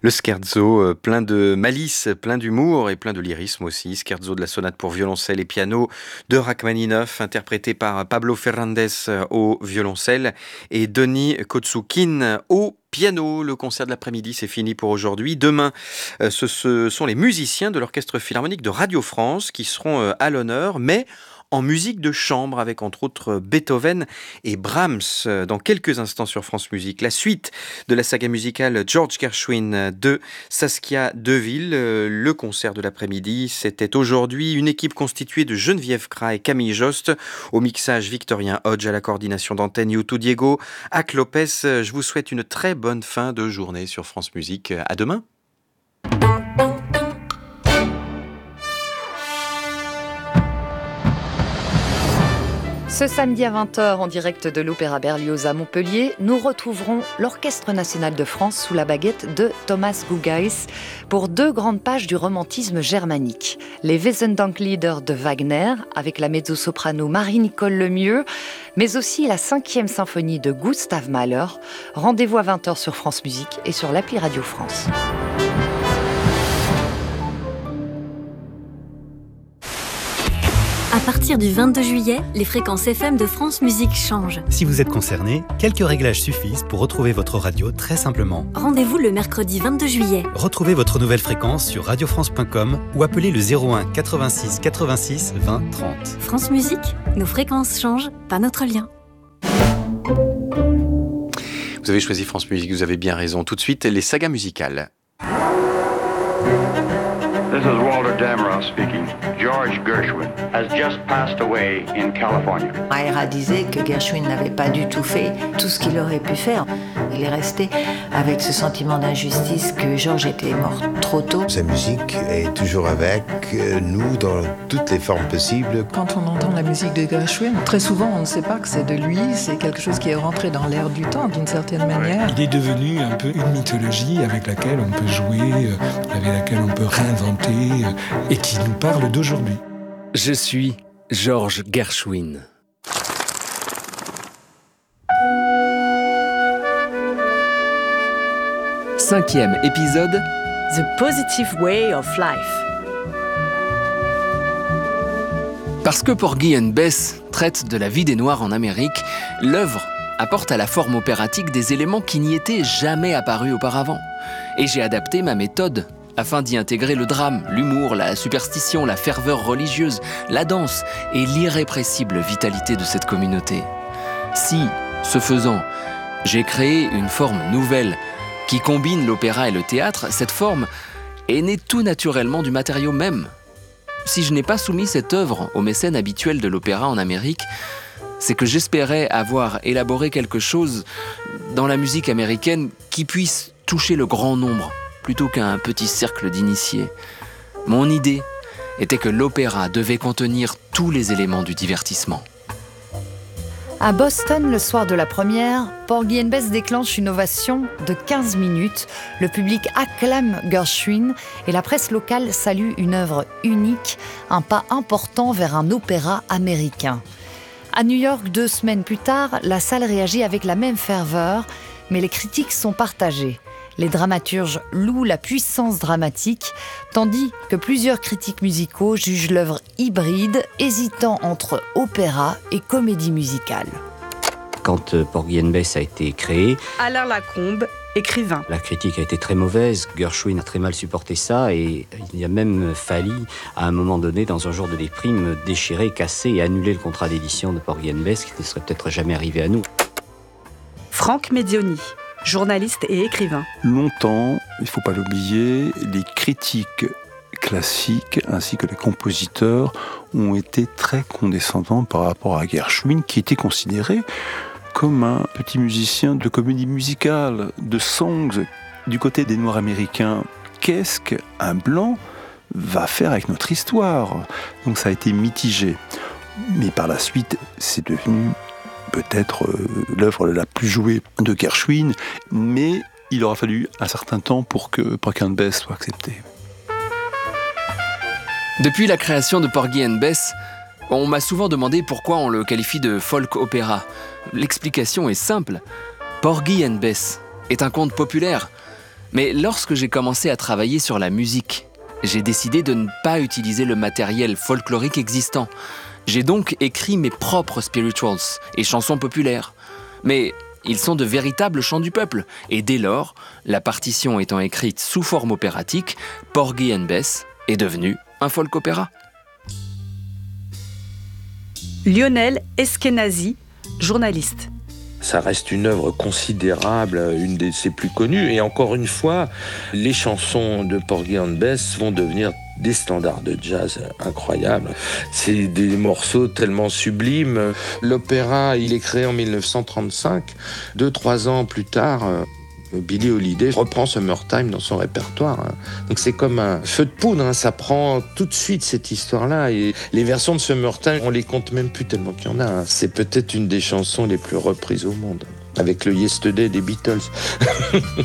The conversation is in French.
Le scherzo, plein de malice, plein d'humour et plein de lyrisme aussi. Scherzo de la sonate pour violoncelle et piano de Rachmaninoff, interprété par Pablo Fernández au violoncelle et Denis Kotsoukine au piano. Le concert de l'après-midi, c'est fini pour aujourd'hui. Demain, ce sont les musiciens de l'Orchestre Philharmonique de Radio France qui seront à l'honneur, mais en musique de chambre, avec entre autres Beethoven et Brahms. Dans quelques instants sur France Musique, la suite de la saga musicale George Gershwin de Saskia Deville. Le concert de l'après-midi, c'était aujourd'hui une équipe constituée de Geneviève Cras et Camille Jost, au mixage Victorien Hodge, à la coordination d'antenne Youtou Diego, Ac Lopez. Je vous souhaite une très bonne fin de journée sur France Musique. À demain. Ce samedi à 20h, en direct de l'Opéra Berlioz à Montpellier, nous retrouverons l'Orchestre National de France sous la baguette de Thomas Guggais pour 2 grandes pages du romantisme germanique. Les Wesendonck-Lieder de Wagner, avec la mezzo-soprano Marie-Nicole Lemieux, mais aussi la 5e symphonie de Gustav Mahler. Rendez-vous à 20h sur France Musique et sur l'appli Radio France. À partir du 22 juillet, les fréquences FM de France Musique changent. Si vous êtes concerné, quelques réglages suffisent pour retrouver votre radio très simplement. Rendez-vous le mercredi 22 juillet. Retrouvez votre nouvelle fréquence sur radiofrance.com ou appelez le 01 86 86 20 30. France Musique, nos fréquences changent, pas notre lien. Vous avez choisi France Musique, vous avez bien raison. Tout de suite, les sagas musicales. This is Walter Damrau speaking. George Gershwin has just passed away in California. Aira disait que Gershwin n'avait pas du tout fait tout ce qu'il aurait pu faire. Il est resté avec ce sentiment d'injustice que George était mort trop tôt. Sa musique est toujours avec nous dans toutes les formes possibles. Quand on entend la musique de Gershwin, très souvent on ne sait pas que c'est de lui, c'est quelque chose qui est rentré dans l'air du temps d'une certaine manière. Il est devenu un peu une mythologie avec laquelle on peut jouer, avec laquelle on peut réinventer et qui nous parle d'aujourd'hui. Je suis George Gershwin. Cinquième épisode, The Positive Way of Life. Parce que Porgy and Bess traite de la vie des Noirs en Amérique, l'œuvre apporte à la forme opératique des éléments qui n'y étaient jamais apparus auparavant. Et j'ai adapté ma méthode afin d'y intégrer le drame, l'humour, la superstition, la ferveur religieuse, la danse et l'irrépressible vitalité de cette communauté. Si, ce faisant, j'ai créé une forme nouvelle qui combine l'opéra et le théâtre, cette forme est née tout naturellement du matériau même. Si je n'ai pas soumis cette œuvre aux mécènes habituels de l'opéra en Amérique, c'est que j'espérais avoir élaboré quelque chose dans la musique américaine qui puisse toucher le grand nombre, plutôt qu'un petit cercle d'initiés. Mon idée était que l'opéra devait contenir tous les éléments du divertissement. À Boston, le soir de la première, Porgy and Bess déclenche une ovation de 15 minutes. Le public acclame Gershwin et la presse locale salue une œuvre unique, un pas important vers un opéra américain. À New York, 2 semaines plus tard, la salle réagit avec la même ferveur, mais les critiques sont partagées. Les dramaturges louent la puissance dramatique, tandis que plusieurs critiques musicaux jugent l'œuvre hybride, hésitant entre opéra et comédie musicale. Quand Porgy and Bess a été créé, Alain Lacombe, écrivain. La critique a été très mauvaise, Gershwin a très mal supporté ça et il y a même fallu, à un moment donné, dans un jour de déprime, déchirer, casser et annuler le contrat d'édition de Porgy and Bess, qui ne serait peut-être jamais arrivé à nous. Franck Medioni, journaliste et écrivain. Longtemps, il ne faut pas l'oublier, les critiques classiques ainsi que les compositeurs ont été très condescendants par rapport à Gershwin, qui était considéré comme un petit musicien de comédie musicale, de songs. Du côté des Noirs américains, qu'est-ce qu'un blanc va faire avec notre histoire ? Donc ça a été mitigé. Mais par la suite, c'est devenu peut-être l'œuvre la plus jouée de Gershwin, mais il aura fallu un certain temps pour que Porgy and Bess soit accepté. Depuis la création de Porgy and Bess, on m'a souvent demandé pourquoi on le qualifie de folk opéra. L'explication est simple. Porgy and Bess est un conte populaire, Mais lorsque j'ai commencé à travailler sur la musique, j'ai décidé de ne pas utiliser le matériel folklorique existant. J'ai donc écrit mes propres spirituals et chansons populaires. Mais ils sont de véritables chants du peuple. Et dès lors, la partition étant écrite sous forme opératique, Porgy and Bess est devenu un folk opéra. Lionel Eskenazi, journaliste. Ça reste une œuvre considérable, une de ses plus connues. Et encore une fois, les chansons de Porgy and Bess vont devenir des standards de jazz incroyables. C'est des morceaux tellement sublimes. L'opéra, il est créé en 1935. 2-3 ans plus tard, Billie Holiday reprend Summertime dans son répertoire. Donc c'est comme un feu de poudre, ça prend tout de suite cette histoire-là. Et les versions de Summertime, on les compte même plus tellement qu'il y en a. C'est peut-être une des chansons les plus reprises au monde, avec le Yesterday des Beatles.